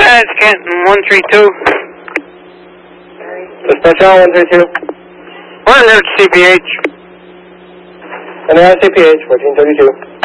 Yeah, it's Canton 132. Dispatch on 132. 100 CPH. And CPH 1432.